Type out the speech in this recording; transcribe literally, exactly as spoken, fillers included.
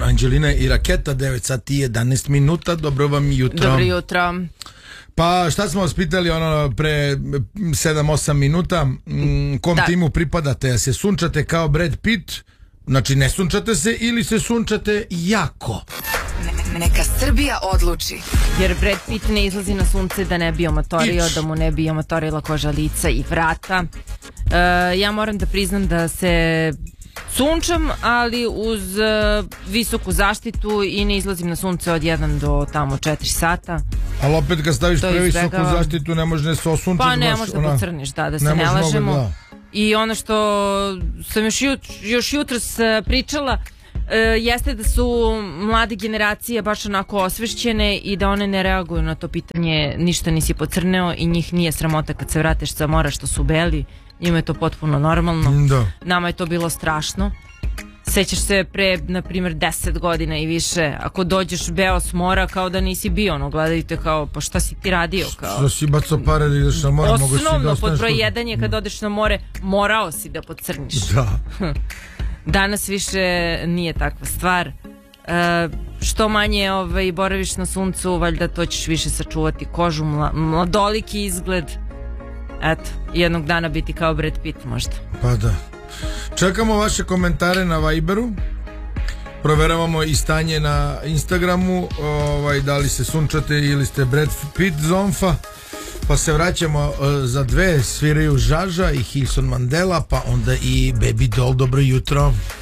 Anđelina i Raketa, devet sati i jedanaest minuta. Dobro vam jutro. Dobro jutro. Pa šta smo vas pitali ono pre sedam osam minuta, mm, kom da. timu pripadate? Se sunčate kao Brad Pitt, znači ne sunčate se, ili se sunčate jako? Ne, neka Srbija odluči. Jer Brad Pitt ne izlazi na sunce da ne bi omatorio, Ić. da mu ne bi omatorila koža lica i vrata. E, ja moram da priznam da se sunčam, ali uz uh, visoku zaštitu i ne izlazim na sunce od jedan do tamo četiri sata. Ali opet kad staviš previsoku izbegavam. zaštitu ne može ne se osunčati. Pa ne baš, možeš da ona, pocrniš, da, da se ne ne, može lažemo. mnogo, da. I ono što sam još, jut, još jutros uh, pričala uh, jeste da su mlade generacije baš onako osvešćene i da one ne reaguju na to pitanje, ništa nisi pocrneo i njih nije sramota kad se vratiš sa mora što su beli. Njima je to potpuno normalno. Da. Nama je to bilo strašno. Sećaš se pre, na primjer, deset godina i više, ako dođeš beo s mora kao da nisi bio, ono, gledaju te kao, pa šta si ti radio? Kao... Što si bacao pare da ideš na more? Osnovno, si pod da broj jedan je kad odeš na more, morao si da podcrniš. Da. Danas više nije takva stvar. E, što manje ovaj, boraviš na suncu, valjda to ćeš više sačuvati kožu, mla, mladoliki izgled. Eto, jednog dana biti kao Brad Pitt možda. Pa da. Čekamo vaše komentare na Viberu. Proveravamo i stanje na Instagramu, ovaj, da li se sunčate ili ste Brad Pitt zomfa. Pa se vraćamo uh, za dve, sviraju Žaža i Hilson Mandela, pa onda i Baby Doll. Dobro jutro.